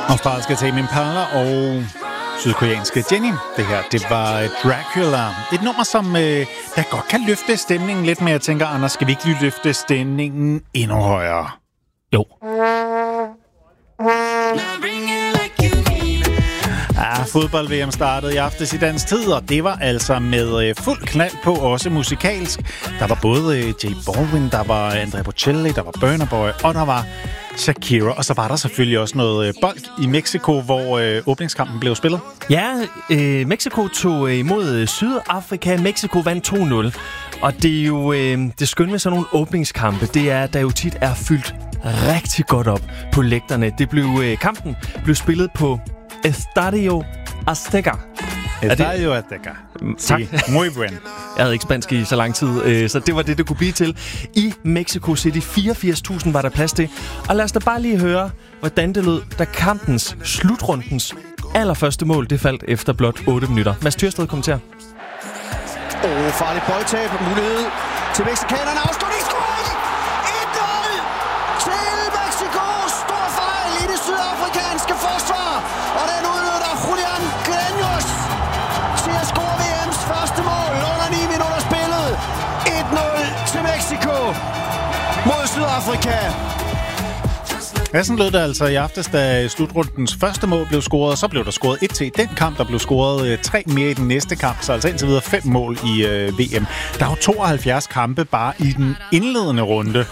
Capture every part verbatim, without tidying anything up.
Australske Tame Impala og sydkoreanske Jenny. Det her, det var Dracula. Et nummer, som øh, der godt kan løfte stemningen lidt, men jeg tænker, Anders, skal vi ikke lige løfte stemningen endnu højere? Jo. Ja, fodbold-V M startede i aftes i dansk tid, og det var altså med øh, fuld knald på, også musikalsk. Der var både øh, J Balvin, der var Andrea Bocelli, der var Burna Boy, og der var Shakira. Og så var der selvfølgelig også noget øh, bold i Mexico, hvor øh, åbningskampen blev spillet. Ja, øh, Mexico tog imod Sydafrika. Mexico vandt to nul. Og det er jo øh, det skønne med sådan nogle åbningskampe, det er, at der jo tit er fyldt rigtig godt op på lægterne. Det blev, øh, kampen blev spillet på Estadio Azteca. Estadio Azteca. Tak. Muy buen. Jeg havde ikke spansk i så lang tid, så det var det, det kunne blive til. I Mexico City, fireogfirs tusind var der plads til. Og lad os da bare lige høre, hvordan det lød, da kampens, slutrundens allerførste mål, det faldt efter blot otte minutter. Mads Tyrsted kommenterer. Åh, oh, farligt boldtab. Mulighed til mexikanerne. Afslutningsscoring! et nul til Mexico. Stor fejl i det sydafrikanske forsvar. Og den udnytter Julian Greños til at score V M's første mål under ni minutter spillet. et nul til Mexico mod Sydafrika. Ja, sådan lød det altså i aftes, da slutrundens første mål blev scoret, og så blev der scoret et til i den kamp. Der blev scoret øh, tre mere i den næste kamp, så altså indtil videre fem mål i øh, V M. Der er jo tooghalvfjerds kampe bare i den indledende runde.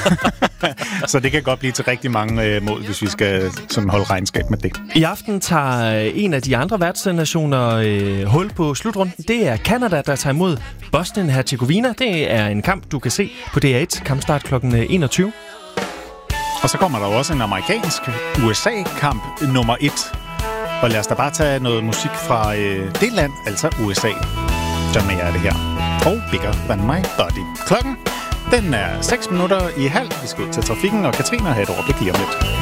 Så det kan godt blive til rigtig mange øh, mål, hvis vi skal sådan holde regnskab med det. I aften tager en af de andre værtsnationer øh, hul på slutrunden. Det er Canada, der tager imod Bosnien-Herzegovina. Det er en kamp, du kan se på D R et. Kampstart klokken enogtyve. Og så kommer der jo også en amerikansk U S A-kamp nummer et. Og lad os da bare tage noget musik fra øh, det land, altså U S A. John Mayer er det her. Og Bigger Than My Body. Klokken, den er seks minutter i halv. Vi skal ud til trafikken, og Katrine har et overblik lige om lidt.